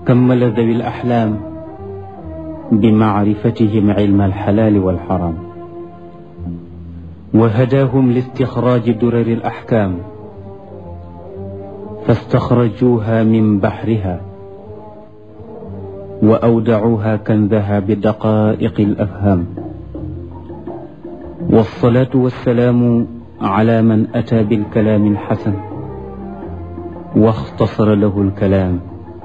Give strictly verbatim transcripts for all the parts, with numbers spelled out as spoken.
كمل ذوي الأحلام بمعرفتهم علم الحلال والحرام وهداهم لاستخراج درر الأحكام فاستخرجوها من بحرها وأودعوها كنزها بدقائق الأفهام. والصلاة والسلام على من أتى بالكلام الحسن واختصر له الكلام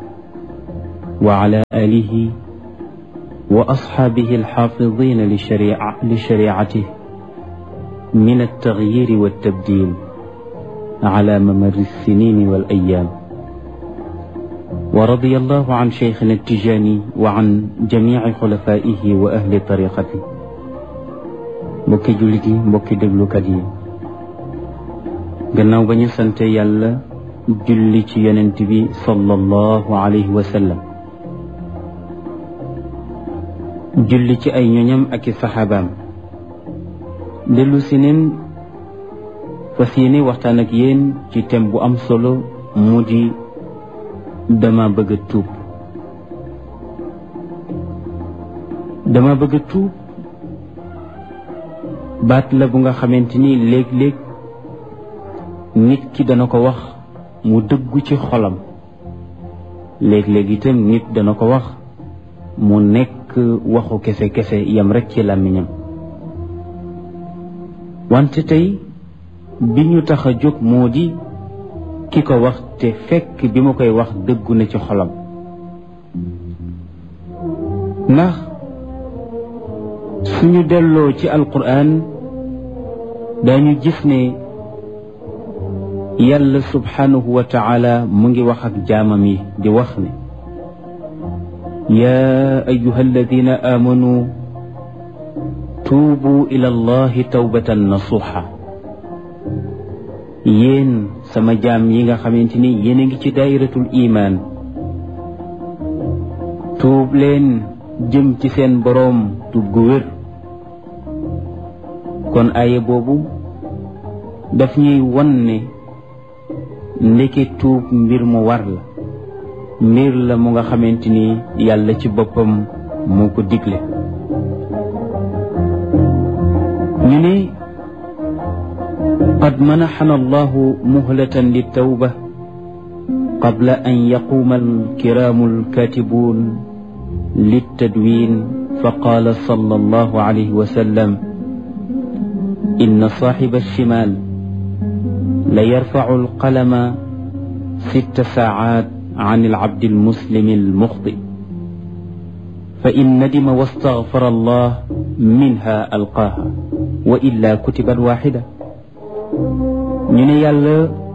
وعلى آله وأصحابه الحافظين لشريعة لشريعته من التغيير والتبديل على ممر السنين والأيام. ورضي الله عن شيخنا التجاني وعن جميع خلفائه وأهل طريقته. mbokki jullit yi mbokki déglukat yi gannaaw ba ñu sante yàlla julli ci yonent bi sallallahu alayhi wa sallam julli ci ay ñoñam ak i saxaabaam dellu si neen fas yéene waxtaan ak yéen ci thème bu am solo mu di dama bëgg a tuub dama bëgg a tuub baat la bu nga xamante ni léeg-léeg nit ki dana ko wax mu dëggu ci xolam léeg-léeg itam nit dana ko wax mu nekk waxu kese-kese yam rekk ci làmmiñam. wante tey bi ñu tax a jóg moo di ki ko wax te fekk bi ma koy wax dëggu na ci xolam. ndax suñu delloo ci alquran dañu gis ne yàlla subhanahu wa taala mu ngi wax ak jaamam yi di wax ne yaa ayuha alladina amanu tuubu ila allahi tawbatan nasuha. yéen sama jaam yi nga xamante ni yéen a ngi ci daayiratul imaan tuub leen jëm ci seen boroom tuub gu wér. kon aaya boobu daf ñuy won ne ndeke tuub mbir mu war la mbir la mu nga xamante ni yàlla ci boppam moo ko digle. ñu ne qad manaxana allahu muhlatan littawba qabla an yaquuma alkiraamu alkaatibuun littadwiin fa qaala sallallahu alayhi wa sallam inna saaxiba alchimaal la yarfacu alqalama sitta saacaat can alcabdi almuslimi almuxti fa in nadima wastagfara allah minha alqaaha wa illa kutibat waaxida. ñu ne yàlla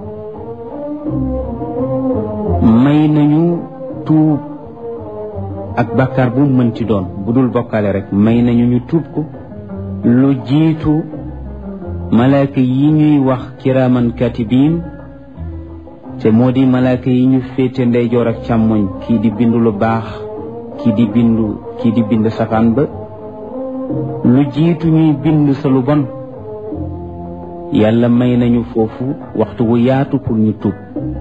may nañu tuub ak bàkkaar bu mu mënti doon bu dul bokkaale rek may nañu ñu tuub ko lu jiitu malaaka yi ñuy wax kiraaman katibiin te moo di malaaka yi ñu féete ndeyjoor ak càmmoñ kii di bindu lu baax kii di bindu kii di bind safaan ba lu jiitu ñuy bind sa lu bon yàlla may nañu foofu waxtu wu yaatu pour ñu tuub.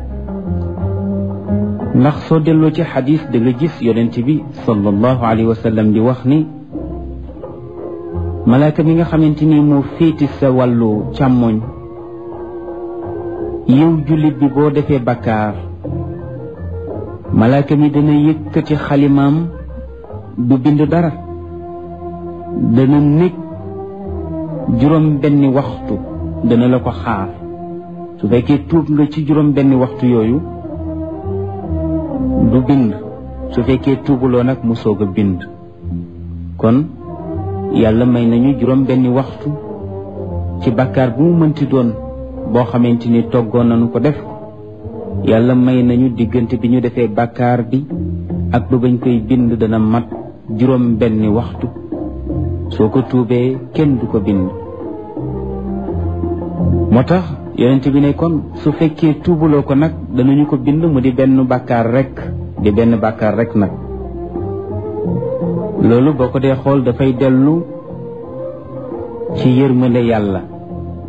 ndax soo delloo ci xadis da nga gis yonent bi sallallahu alayhi wa sallam di wax ni malaaka mi nga xamante ni moo féeti sa wàllu càmmoñ yow jullit bi boo defee bakkaar malaaka mi dana yëkkati xalimaam du bind dara dana nekk juróom benni waxtu dana la ko xaar su fekkee tuub nga ci juróom benni waxtu yooyu du bind su fekkee tuubuloo nag mu soog a bind. kon yàlla may nañu juróom benni waxtu ci bakkaar bu mu mënti doon boo xamante ni toggoon nañu ko def ko yàlla may nañu diggante bi ñu defee bakkaar bi ak ba bañ koy bind dana mat juróom benni waxtu soo ko tuubee kenn du ko bind. moo tax yonent bi ne kon su fekkee tuubuloo ko nag danañu ko bind mu di benn bàkkaar rek di benn bàkkaar rek nag. loolu boo ko dee xool dafay dellu ci yërmande yàlla.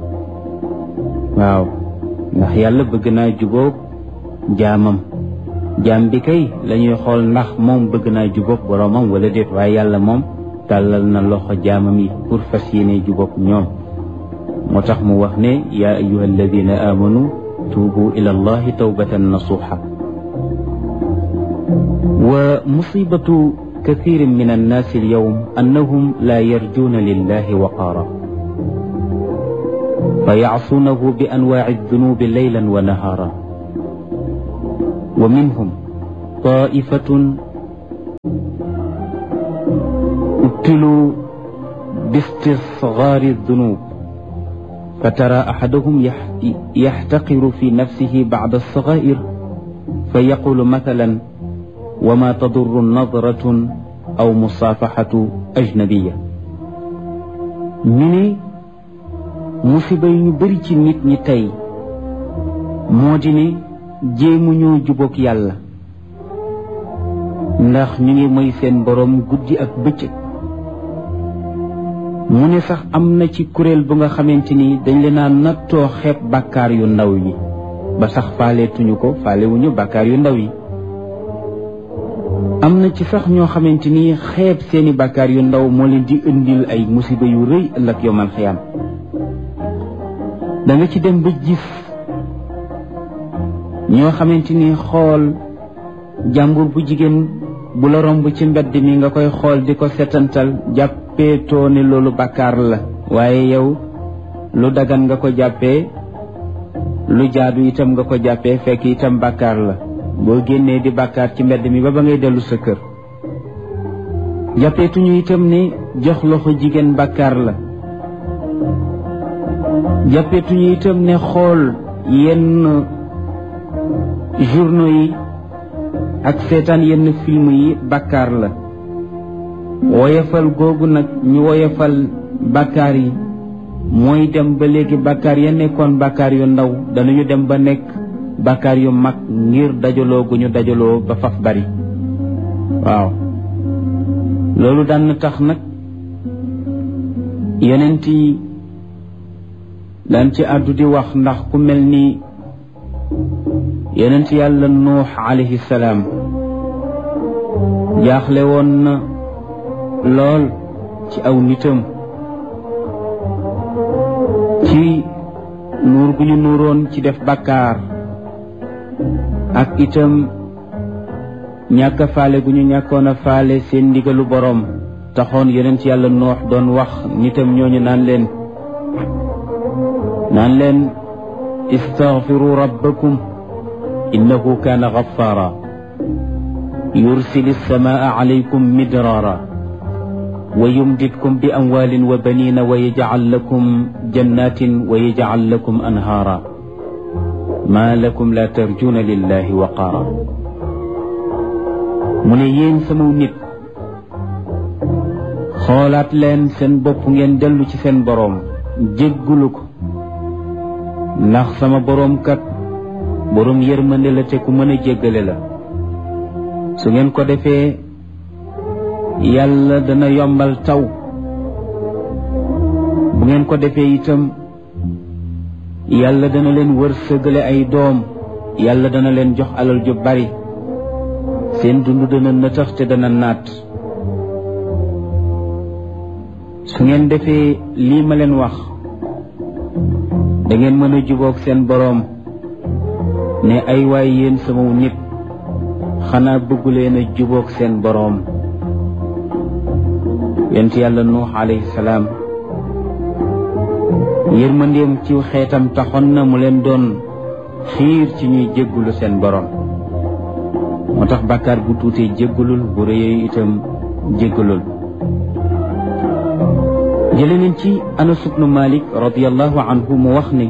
waaw ndax yàlla bëgg naa jubóog jaamam jaam bi kay la ñuy xool ndax moom bëgg naa jubóog boroomam wala déet, waaye yàlla moom tàllal na loxo jaamam yi pour fas yéene jubóog ñoom. moo tax mu wax ne yaa ayyuha alladina amanu tuubu ila allahi tawbatan nasuha. wa musibatu kathirin min annaasi alyawm annahum la yarjuuna lillahi waqaara fa yacsuunahu bi anwaaci aldunubi laylan wa nahaara. wa minhum taifatun ubtiluu bistisgaari aldunub فترى أحدهم يحتقر في نفسه بعد الصغائر فيقول مثلا وما تضر نظرة أو مصافحة أجنبية. ñu ne musiba yu bari ci nit ñi tey moo di ne jéemuñoo jubóog yàlla ndax ñu ngi moy seen boroom guddi ak bëccëg. mu ne sax am na ci kuréel bu nga xamante ni dañ leen a nattoo xeeb bàkkaar yu ndaw yi ba sax faaleetuñu ko faalewuñu bàkkaar yu ndaw yi. am na ci sax ñoo xamante ni xeeb seeni bàkkaar yu ndaw moo leen di indil ay musiba yu rëy ëllëg yawmal xiyaam. da nga ci dem ba gis ñoo xamante ni xool jàmbur bu jigéen bu la romb ci mbedd mi nga koy xool di ko setantal jàppeetoo ne loolu bàkkaar la, waaye yow lu dagan nga ko jàppee, lu jaadu itam nga ko jàppee, fekk itam bàkkaar la. boo génnee di bàkkaar ci mbedd mi ba ba ngay dellu sa kër. jàppeetuñu itam ne jox loxo jigéen bàkkaar la. jàppeetuñu itam ne xool yenn journaux yi ak seetaan yenn film yi bàkkaar la. woyofal googu nag ñu woyofal bàkkaar yi mooy dem ba léegi bàkkaar ya nekkoon bàkkaar yu ndaw danañu dem ba nekk bàkkaar yu mag ngir dajaloo gu ñu dajaloo ba faf bari. waaw loolu daan na tax nag yonent yi daan ci àddu di wax, ndax ku mel ni yonent yàlla nuux alayhi salaam jaaxle woon na lool ci aw nitam ci nuur gu ñu nuuroon ci def bàkkaar ak itam ñàkk a faale gu ñu ñàkkoon a faale seen ndigalu boroom taxoon yonent yàlla nuux doon wax nitam ñooñu naan leen naan leen istaghfiru rabbakum innahu kaana gaffaara yursili samaa alaykum midraara wa yumdidkum bi amwaalin wa baniina wa yajcal lakum jannatin wa yajcal lakum anhaara maa lakum laa tarjuuna lillahi waqaara. mu ne yéen sama nit xoolaat leen seen bopp ngeen dellu ci seen boroom jéggulu ko, ndax sama boroom kat boroom yërmande la te ku mën a jéggale la. su ngeen ko defee yàlla dana yombal taw, bu ngeen ko defee itam yàlla dana leen wërsëgale ay doom, yàlla dana leen jox alal ju bari, seen dund dana nëtax te dana naat. su ngeen defee lii ma leen wax da ngeen mën a jubóog seen boroom ne ay waay yéen sama nit xanaa bëgguleen a jubóog seen boroom. yonent yàlla nuux alayhi salaam yërmandeem ci xeetam taxoon na mu leen doon xiir ci ñuy jéggulu seen boroom. moo tax bàkkaar bu tuutee jéggulul, bu rëyee itam jéggulul. jële nañ ci Anas ibnu Malik radiyallahu anhu mu wax ne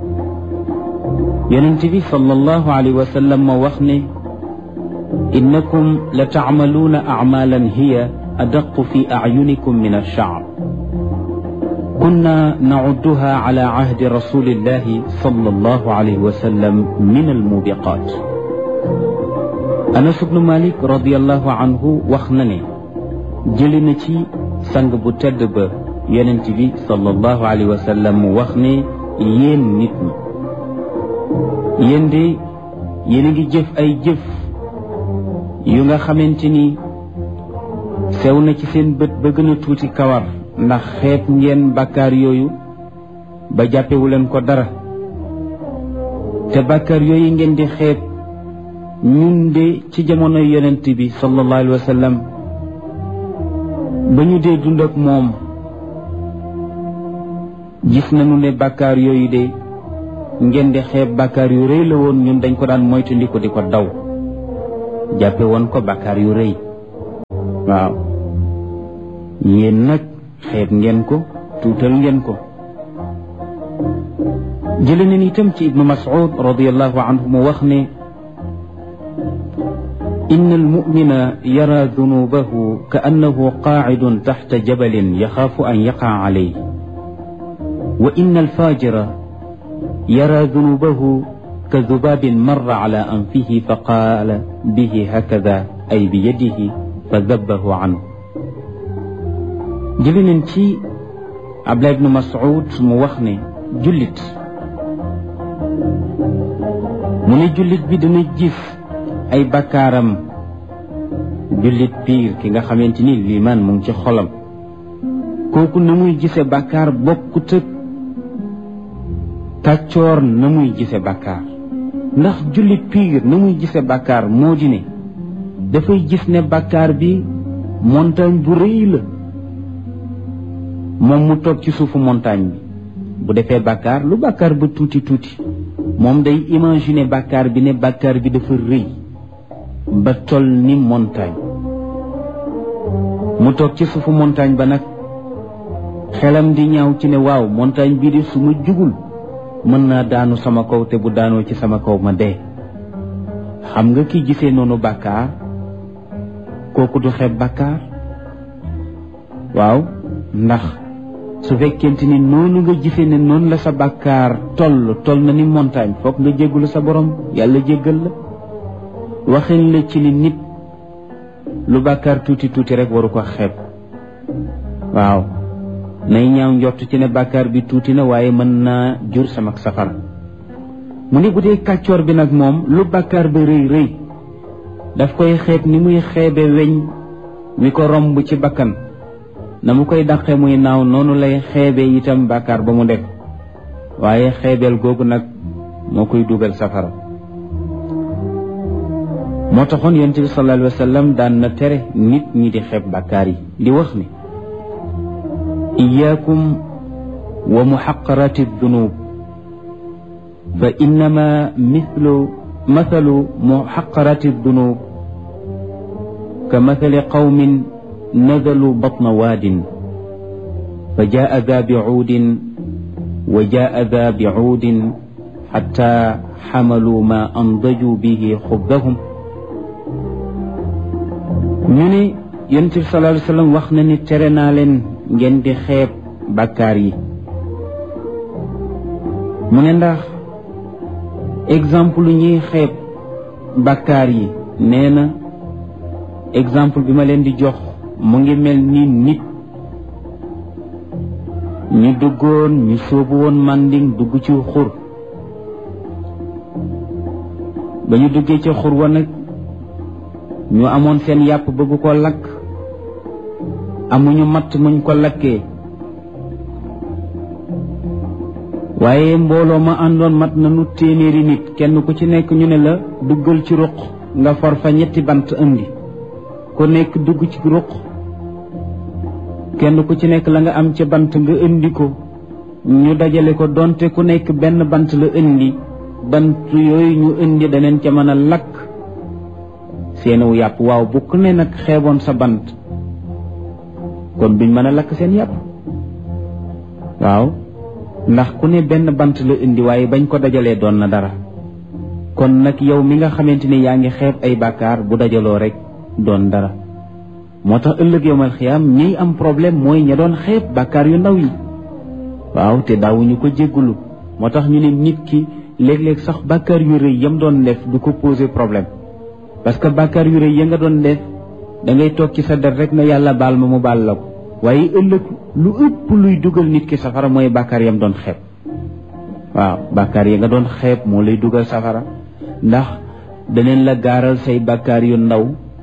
yonent bi sallallahu alayhi wa sallam ma wax ne innakum la taamaluuna acmaalan hiya adaqu fi acyunikum min alshacb kunna nacudduha cala cahdi rasulillahi sallallahu alayhi wa sallam min almubiqaat. Anas ibnu Malik radiyallahu anhu wax na ne jële na ci sang bu tedd ba yonent bi sallallahu alayhi wa sallam mu wax ne yéen nit ñi yéen de yéen a ngi jëf ay jëf yu nga xamante ni sew na ci seen bët ba gën a tuuti kawar ndax xeeb ngeen bàkkaar yooyu ba jàppewu leen ko dara te bàkkaar yooyu ngeen di xeeb ñun de ci jamono yonent bi sallallahu alayhi wa sallam ba ñu dee dund ak moom gis nañu ne bàkkaar yooyu de ngeen di xeeb bàkkaar yu rëy la woon ñun dañ ko daan moytandiku di ko daw jàppe woon ko bàkkaar yu rëy waaw yéen nag xeeb ngeen ko tuutal ngeen ko jële nañ itam ci ibnu mas'ud radiyallahu anhu mu wax ne inna almu'mina yara dunubahu ka annahu qaacidun taxta jabalin yaxaafu an yaqaa alayhi wa inna alfajira yara dunubahu ka dubabin marra ala anfihi fa qaala bihi hakada ay bi yadihi fa dabbahu anhu jële nañ ci Abdullah ibnu Mas'ud mu wax ne jullit mu ne jullit bi dana gis ay bakkaaram jullit piir ki nga xamante ni liimaan mu ngi ci xolam kooku na muy gise bakkaar bokkut ak kàccoor na muy gise bakkaar ndax jullit piir na muy gise bakkaar moo di ne dafay gis ne bakkaar bi montagne bu rëy la moom mu toog ci suufu montagne bi bu defee bakkaar lu bakkaar ba tuuti tuuti moom day imaginer bakkaar bi ne bakkaar bi dafa rëy ba tol ni montagne mu toog ci suufu montagne ba nag xelam di ñaaw ci ne waaw montagne bii de su ma jugul mën naa daanu sama kaw te bu daanoo ci sama kaw ma dee xam nga ki gisee noonu bakkaar kooku du xeeb bakkaar waaw ndax su fekkente ni noonu nga gisee ne noonu la sa bakkaar toll toll na ni montagne foog nga jéggulu sa borom yàlla jéggal la waxin la ci ni nit lu bakkaar tuuti tuuti rek waru ko xeeb waaw nay ñaaw njort ci ne bakkaar bi tuuti na waaye mën naa jur sama safara mu ne bu dee kàccoor bi nag moom lu bakkaar ba rëy rëy daf koy xeeb ni muy xeebe weñ mi ko romb ci bakkan na mu koy dàqe muy naaw noonu lay xeebe itam bakkaar ba mu def waaye xeebeel googu nag moo koy dugal safara moo taxoon yonent bi sallallahu alayhi wa sallam daan na tere nit ñi di xeeb bakkaar yi di wax ne iyaakum wa muxaqarati dunub fa innama mithlu mathalu muxaqarati dunub ka mathali qawmin nazalu batna waadin fa jaa daa bicuudin wa jaa daa bicuudin xatta xamalu ma andaju bihi xubdahum ñu ne yonent bi sallallahu alayhi wa sallam wax na ni tere naa leen ngeen di xeeb bàkkaar yi mu ne ndax exemple ñuy xeeb bàkkaar yi nee na exemple bi ma leen di jox mu ngi mel ni nit ñu duggoon ñu sóobu woon manding dugg ci xur ba ñu duggee ci xur wa nag ñu amoon seen yàpp bëgg ko lakk amuñu matt muñ ko lakkee waaye mbooloo ma àndoon mat nañu téeméeri nit kenn ku ci nekk ñu ne la duggal ci ruq nga for fa ñetti bant indi ku nekk dugg ci ruq kenn ku ci nekk la nga am ca bant nga indi ko ñu dajale ko donte ku nekk benn bant la indi bant yooyu ñu indi daneen ca mën a lakk seenu yàpp waaw bu ku ne nag xeeboon sa bant kon duñ mën a lakk seen yàpp waaw ndax ku ne benn bant la indi waaye bañ ko dajalee doon na dara kon nag yow mi nga xamante ne yaa ngi xeeb ay bàkkaar bu dajaloo rek doon dara moo tax ëllëg yowmal xiyaam ñiy am problème mooy ña doon xeeb bàkkaar yu ndaw yi waaw te daawuñu ko jéggulu moo tax ñu ne nit ki léeg-léeg sax bàkkaar yu rëy yam doon def du ko poser problème parce que bàkkaar yu rëy ya nga doon def da ngay toog ci sa der rek na yàlla baal ma mu baal la ko waaye ëllëg lu ëpp luy dugal nit ki safara mooy bàkkaar yam doon xeeb waaw bàkkaar ya nga doon xeeb moo lay dugal safara ndax daneen la gaaral say bàkkaar yu ndaw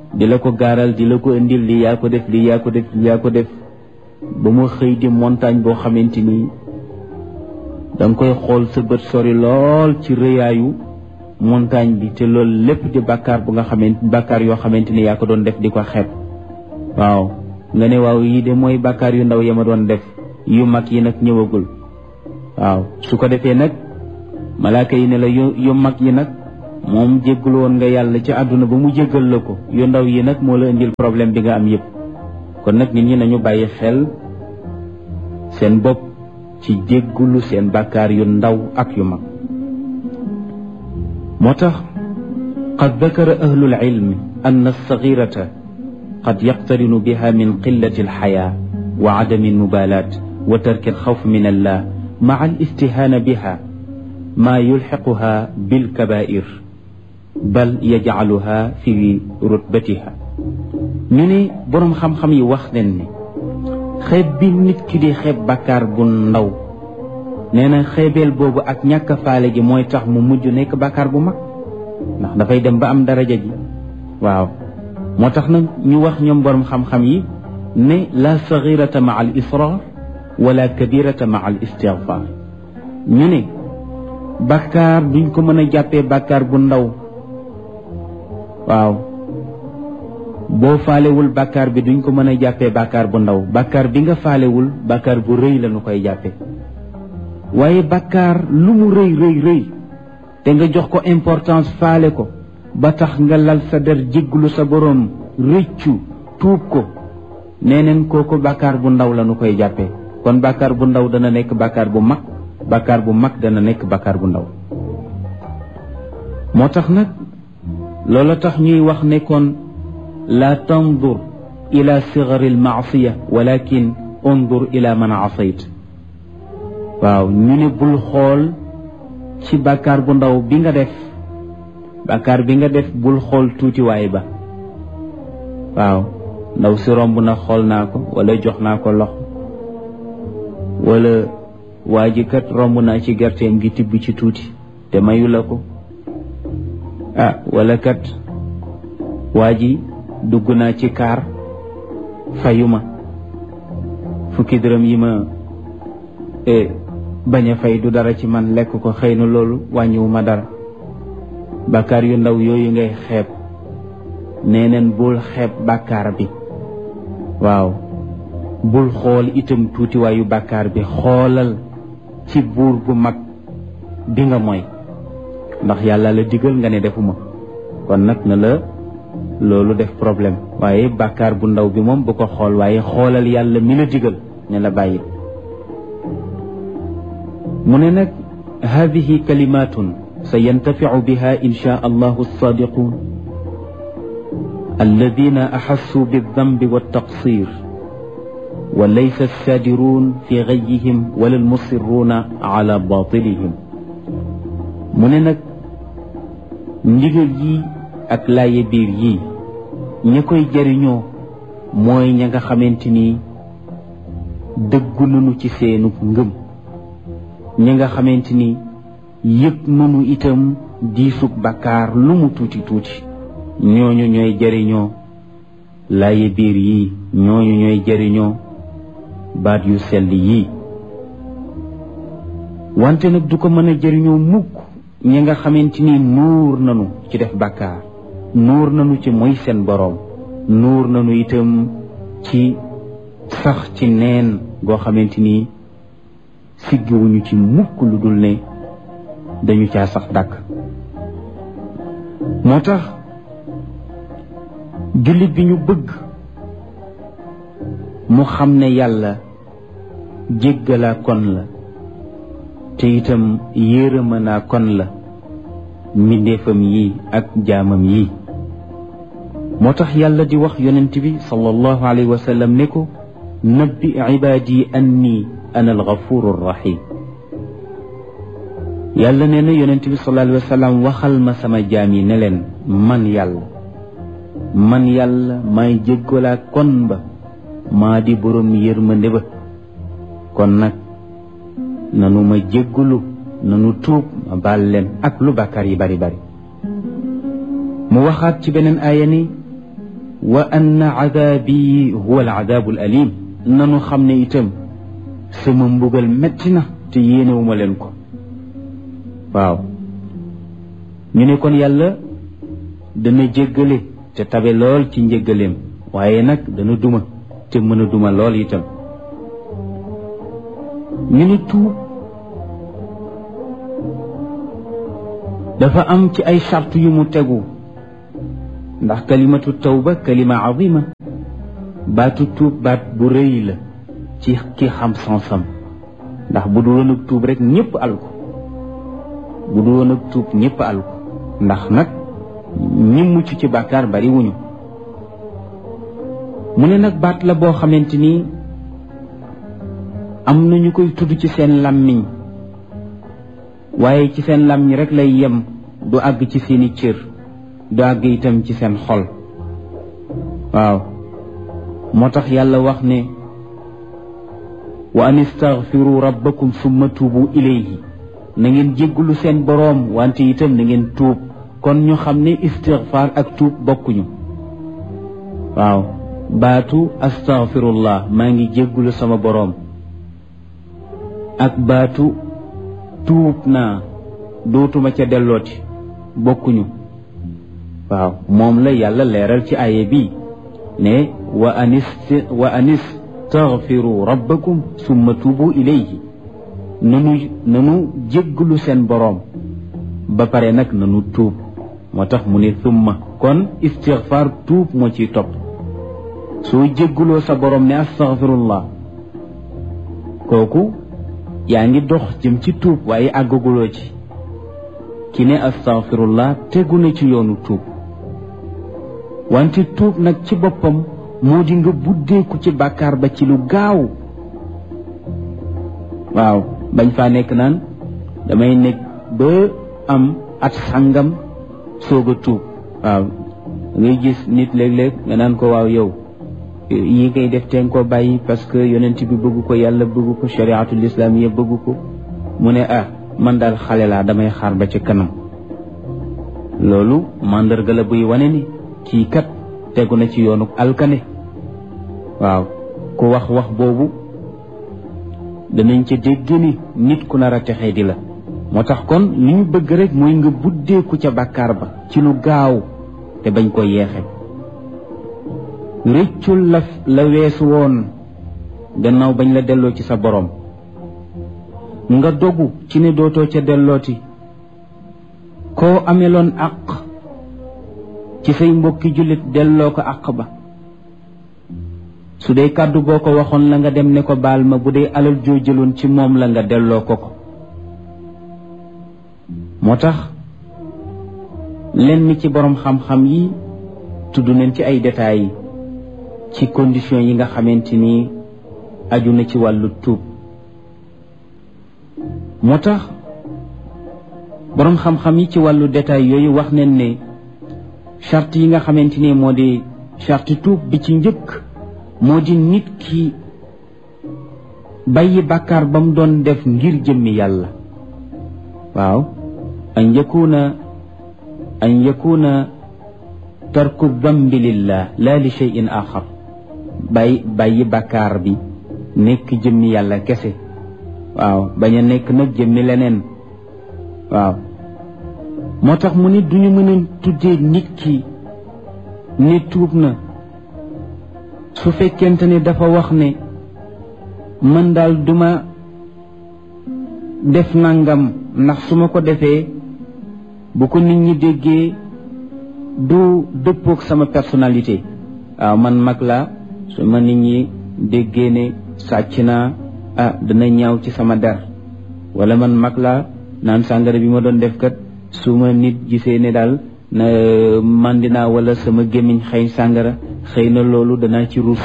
di la ko gaaral di la ko indil lii yaa ko def lii yaa ko def lii yaa ko def ba mu xëy di montagne boo xamante ni danga koy xool sa bët sori lool ci rëyaayu montagne bi te loolu lépp di bàkkaar bu nga xamante bàkkaar yoo xamante ni yaa ko doon def di ko xeeb waaw nga ne waaw yii de mooy bàkkaar yu ndaw ya ma doon def yu mag yi nag ñëwagul waaw su ko defee nag malaaka yi ne la yu yu mag yi nag moom jéggul woon nga yàlla ci àdduna ba mu jéggal la ko yu ndaw yi nag moo la indil problème bi nga am yépp kon nag nit ñi nañu bàyyi xel seen bopp ci jéggulu seen bàkkaar yu ndaw ak yu mag moo tax qad dakara ahlul ilmi ann alsaxirata qad yaqtarinu biha min qillati alxayaa wa adami almubalat wa tarki alxawf min allah maa alistihaana biha maa yulxiquha bilkabair bal yajcaluha fi rutbatiha ñu ne boroom xam-xam yi wax nen ne xeeb bi nit ki di xeeb bàkkaar bu ndaw nee na xeebeel boobu ak ñàkk faale gi mooy tax mu mujj nekk bàkkaar bu mag ndax dafay dem ba am daraja ji waaw moo tax nag ñu wax ñoom boroom xam-xam yi ne la saxirata ma al israr wala kabirata ma al istigfaar ñu ne bàkkaar duñ ko mën a jàppee bàkkaar bu ndaw waaw boo faalewul bàkkaar bi duñ ko mën a jàppee bàkkaar bu ndaw bàkkaar bi nga faalewul bàkkaar bu rëy la ñu koy jàppee waaye bàkkaar lu mu rëy rëy rëy te nga jox ko importance faale ko ba tax nga lal sa der jégglu sa boroom rëccu tuub ko neneen kooku bàkkaar bu ndaw la ñu koy jàppee kon bàkkaar bu ndaw dana nekk bàkkaar bu mag bàkkaar bu mag dana nekk bàkkaar bu ndaw moo tax nag loola tax ñuy wax ne kon la tandur ila sigari almaasiya walakin undur ila man asayt waaw ñu ne bul xool ci bàkkaar bu ndaw bi nga def bàkkaar bi nga def bul xool tuutiwaay ba waaw ndaw si romb na xool naa ko wala jox naa ko loxo wala waa ji kat romb naa ci gerteem gi tibb ci tuuti te mayu la ko ah wala kat waa ji dugg naa ci kaar fayuma fukki dërëm yi ma bañ a fay du dara ci man lekk ko xëy na loolu wàññiwuma dara bàkkaar yu ndaw yooyu ngay xeeb nee neen bul xeeb bàkkaar bi waaw bul xool itam tuutiwaayu bàkkaar bi xoolal ci buur bu mag bi nga mooy ndax yàlla la digal nga ne defuma kon nag na la loolu def problème waaye bàkkaar bu ndaw bi moom bu ko xool waaye xoolal yàlla mi la digal ne la bàyyi mu ne nag hadihi kalimatun sa yantaficu biha insha allahu alsadiqun alladina axassuu bildambi waltaqsir wa laysa alsaadirun fi gayihim wala almusirruuna ala batilihim mu ne nag ndigal yi ak laaye biir yi ña koy jëriñoo mooy ña nga xamante ni dëggu nañu ci seenu ngëm ñi nga xamante ni yëg nañu itam diisug bàkkaar lu mu tuuti tuuti ñooñu ñooy jëriñoo laaye biir yi ñooñu ñooy jëriñoo baat yu sell yii wante nag du ko mën a jëriñoo mukk ñi nga xamante ni nuur nañu ci def bàkkaar nuur nañu ci mooy seen boroom nuur nañu itam ci sax ci neen goo xamante ni siggiwuñu ci mukk lu dul ne dañu caa sax dàkk moo tax jullit bi ñu bëgg mu xam ne yàlla jéggalaa kon la te itam yërëmanaa kon la mbindeefam yi ak jaamam yi moo tax yàlla di wax yonent bi sallallahu alayhi wa sallam ne ko nabbi ibaadi anni ana algafuru rahim yàlla nee na yonent bi sallallahu alayhi wa sallam waxal ma sama jaam yi ne leen man yàlla man yàlla may jéggalaa kon ba maa di borom yërmande ba kon nag nanu ma jéggalu nanu tuub ma baal leen ak lu bàkkaar yi bari bari mu waxaat ci beneen aaya ni wa anna adabi huwa al adabu al alim nanu xam ne itam sama mbugal metti na te yéenewuma leen ko waaw ñu ne kon yàlla dana jéggale te tabe lool ci njéggaleem waaye nag dana duma te mën a duma lool itam ñu ne tuub dafa am ci ay charte yu mu tegu ndax kalimatu tawba kalima azima baatu tuub baat bu rëy la ci ki xam sansam ndax bu dul woon ak tuub rek ñëpp alko bu dul woon ak tuub ñëpp alko ndax nag ñi mucc ci bàkkaar bari wuñu mu ne nag baat la boo xamante ni am na ñu koy tudd ci seen làmmiñ waaye ci seen làmmiñ rek lay yem du àgg ci seeni cër du àgg itam ci seen xol waaw moo tax yàlla wax ne wa an istaghfiru rabbakum summa tuubu ilayhi na ngeen jéggulu seen boroom wante itam na ngeen tuub kon ñu xam ne istighfar ak tuub bokkuñu waaw baatu astaghfirullah maa ngi jéggulu sama boroom ak baatu tuub naa dootuma ca dellooti bokkuñu waaw moom la yàlla leeral ci aaya bi ne wa anis wa anis taghfiru rabbakum summa tuubu ilayhi nanu nanu jégglu seen boroom ba pare nag nanu tuub moo tax mu ne summa kon istighfar tuub moo ciy topp soo jégguloo sa boroom ne astaghfirullah kooku yaa ngi dox jëm ci tuub waaye àggaguloo ci ki ne astaghfirullah tegu na ci yoonu tuub wante tuub nag ci boppam moo di nga buddeeku ci bàkkaar ba ci lu gaaw waaw bañ faa nekk naan damay nekk ba am at sangam soog a tuub waaw ngay gis nit léeg-léeg nga naan ko waaw yow yi ngay def teen koo bàyyi parce que yonent bi bëgg ko yàlla bëgg ko shariatul islamiyya bëgg ko mu ne ah man daal xale laa damay xaar ba ci kanam loolu mandarga la buy wane ni kii kat tegu na ci yoonu alkane waaw ku wax wax boobu danañ ca dégg ni nit ku nar a texee di la moo tax kon li ñu bëgg rek mooy nga buddeeku ca bàkkaar ba ci lu gaaw te bañ ko yeexe rëccul la la weesu woon gannaaw bañ la delloo ci sa boroom nga dogu ci ne dootoo ca dellooti koo ameloon àq ci say mbokki jullit delloo ko àq ba su dee kàddu boo ko waxoon la nga dem ne ko baal ma bu dee alal joo jëloon ci moom la nga delloo ko ko moo tax lenn ci boroom xam-xam yi tudd nañ ci ay détails yi ci conditions yi nga xamante ni aju na ci wàllu tuub moo tax boroom xam-xam yi ci wàllu détails yooyu wax nañ ne charte yi nga xamante ni moo di charte tuub bi ci njëkk moo di nit ki bàyyi bàkkaar ba mu doon def ngir jëmmi yàlla waaw an yakuna an yakuna tarku dambi lillah la li shay'in axar bàyyi bàyyi bàkkaar bi nekk jëmmi yàlla kese waaw bañ a nekk nag jëmmi leneen waaw moo tax mu ne duñu mën a tuddee nit ki ne tuub na su fekkente ne dafa wax ne man daal duma def nangam ndax su ma ko defee bu ko nit ñi déggee du dëppook sama personnalité waaw man mag la su ma nit ñi déggee ne sàcc naa ah dana ñaaw ci sama der wala man mag la naan sàngara bi ma doon def kat su ma nit gisee ne daal na mandina wala sama gémmiñ xëy sàngara xëy na loolu danaa ci ruus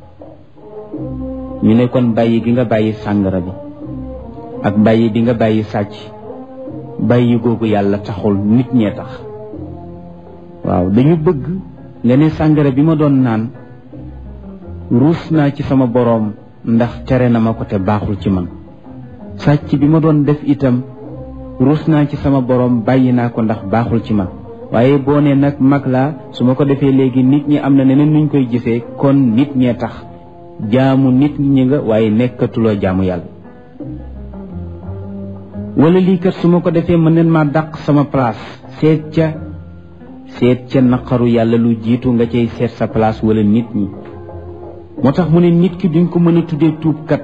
ñu ne kon bàyyi gi nga bàyyi sàngara bi ak bàyyi bi nga bàyyi sàcc bàyyi googu yàlla taxul nit ñee tax waaw dañu bëgg nga ne sàngara bi ma doon naan ruus naa ci sama boroom ndax tere na ma ko te baaxul ci man sàcc bi ma doon def itam ruus naa ci sama boroom bàyyi naa ko ndax baaxul ci man waaye boo ne nag mag laa su ma ko defee léegi nit ñi am na neneen nuñ koy gisee kon nit ñee tax jaamu nit ñi nga waaye nekkatuloo jaamu yàlla. wala lii kat su ma ko defee mën neen maa dàq sama place seet ca seet ca naqaru yàlla lu jiitu nga cay seet sa place wala nit ñi. moo tax mu ne nit ki duñ ko mën a tuddee tuubkat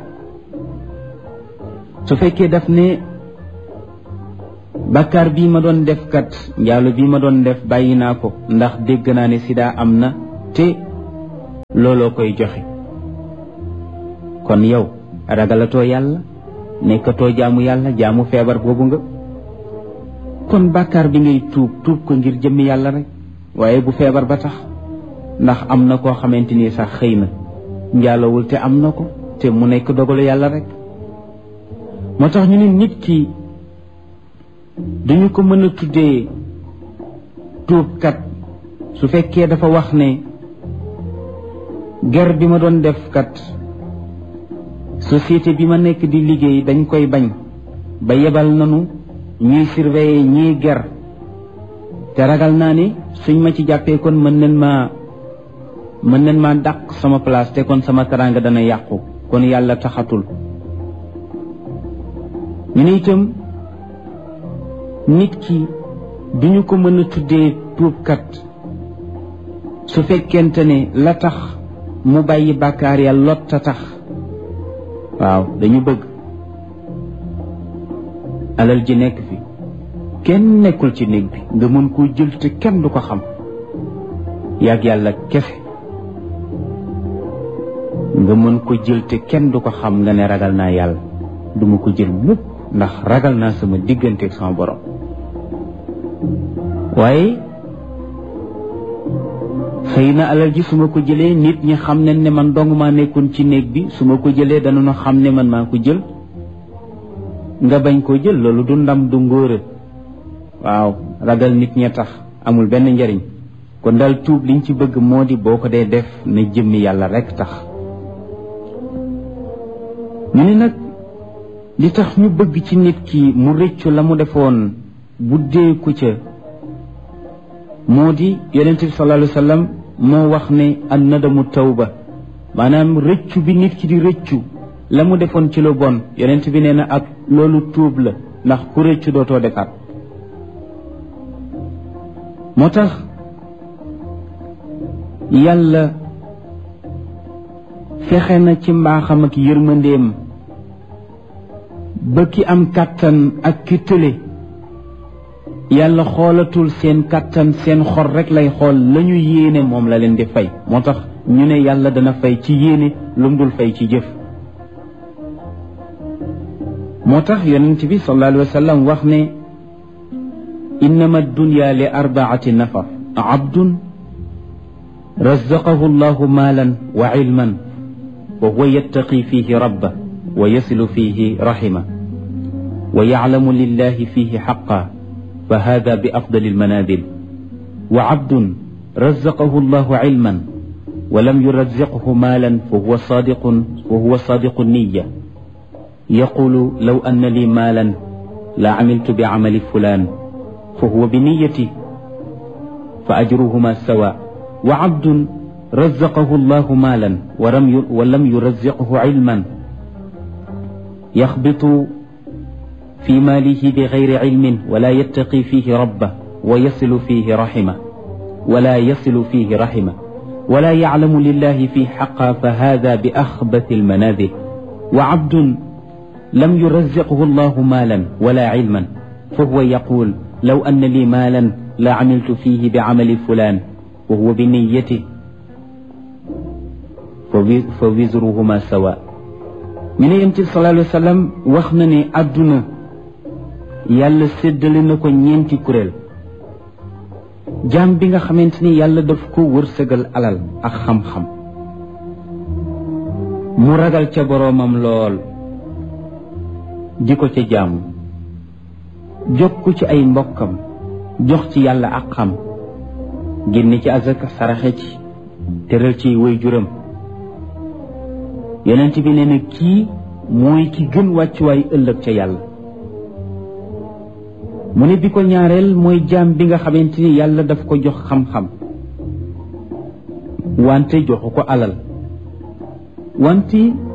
su fekkee daf ne bàkkaar bii ma doon def kat njaalo bii ma doon def bàyyi naa ko ndax dégg naa ne sida am na te looloo koy joxe. kon yow ragalatoo yàlla nekkatoo jaamu yàlla jaamu feebar boobu nga. kon bàkkaar bi ngay tuub tuub ko ngir jëmmi yàlla rek waaye bu feebar ba tax ndax am na koo xamante ni sax xëy na njaalowul te am na ko te mu nekk dogalu yàlla rek. moo tax ñu ne nit ki duñu ko mën a tuddee tuubkat su fekkee dafa wax ne ger bi ma doon def kat société bi ma nekk di liggéey dañ koy bañ ba yebal nanu ñuy surveiller ñiy ger te ragal naa ni suñ ma ci jàppee kon mën nañ maa mën nañ maa dàq sama place te kon sama teraanga dana yàqu kon yàlla taxatul. ñu ne itam nit ki duñu ko mën a tuddee tuubkat su fekkente ne la tax mu bàyyi bàkkaar ya lot a tax. waaw dañu bëgg alal ji nekk fi kenn nekkul ci néeg bi nga mën koo jël te kenn du ko xam yàgg yàlla kese nga mën ko jël te kenn du ko xam nga ne ragal naa yàlla duma ko jël mukk ndax ragal naa sama diggante ak sama borom. waaye xëy na alal ji su ma ko jëlee nit ñi xam nañ ne man dong maa nekkoon ci néeg bi su ma ko jëlee danañu xam ne man maa ko jël nga bañ koo jël loolu du ndam du ngóora. waaw ragal nit ñee tax amul benn njariñ. kon daal tuub liñ ci bëgg moo di boo ko dee def na jëmmi yàlla rekk tax. ñu ne nag li tax ñu bëgg ci nit ki mu rëccu la mu defoon bu deeku ca moo di yonent bi sallallahu alayhi wa sallam moo wax ne an nadamu tawba maanaam rëccu bi nit ki di rëccu la mu defoon ci lu bon yonent bi nee na ak loolu tuub la ndax ku rëccu dootoo defaat. moo tax yàlla fexe na ci mbaaxam ak yërmandeem ba ki am kàttan ak ki tële yàlla xoolatul seen kàttan seen xol rek lay xool la ñu yéene moom la leen di fay. moo tax ñu ne yàlla dana fay ci yéene lu mu dul fay ci jëf. moo tax yonent bi sallallahu alayhi wa sallam wax ne innama dunya li arbaati nafar abdun razaqahu llahu maalan wa ilman wa huwa yattaqi fihi rabba wa yasilu fihi rahima wa yaclamu lillahi fihi xaqa fa hada bi afdali almanazil wa abdun razaqahu llahu cilman wa lam yurazziqhu maalan fa huwa sadiqun fa huwa sadiqu niya yaqulu law anna li maalan la camiltu bicamali fulan fa huwa biniyati fa ajruhuma sawa wa abdun razaqahu llahu maalan wa lam yurazziqhu cilman yaxbitu fi maalihi bigayri cilmin wala yattaqi fihi rabba wa yasilu fihi rahima wala yasilu fihi rahima wala yaclamu lillahi fi xaqa fa hada bi axbati almanazil wa abdun lam yurazziqhu llahu maalan wala cilman fa huwa yaqul law anna li maalan la camiltu fihi bicamali fulan wa huwa biniyati fa wizruhuma sawa. ñu ne yonent bi sallallahu alayhi wa sallam wax na ne àdduna yàlla séddale na ko ñeenti kuréel. jaam bi nga xamante ni yàlla daf ko wërsëgal alal ak xam-xam mu ragal ca boroomam lool di ko ca jaamu jokku ci ay mbokkam jox ci yàlla ak xam génne ci azaka saraxe ci teral ci way juram yonent bi nee na kii mooy ki gën wàccuwaay ëllëg ca yàlla mu ne bi ko ñaareel mooy jaam bi nga xamante ni yàlla daf ko jox xam-xam wante joxu ko alal wante